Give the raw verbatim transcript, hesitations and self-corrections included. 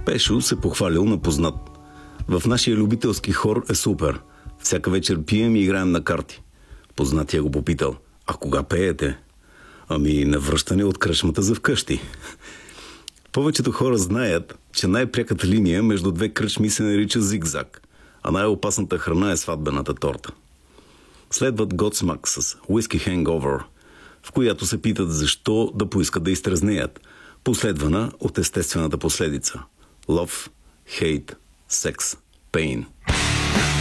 Пешо се похвалил на познат. В нашия любителски хор е супер. Всяка вечер пием и играем на карти. Познатия го попитал: а кога пеете? Ами на връщане от кръчмата за вкъщи. Повечето хора знаят, че най-пряката линия между две кръчми се нарича зигзаг, а най-опасната храна е сватбената торта. Следват Godsmack с Whiskey Hangover, в която се питат защо да поискат да изтрезнеят, последвана от естествената последица – Love, Hate, Sex, Pain.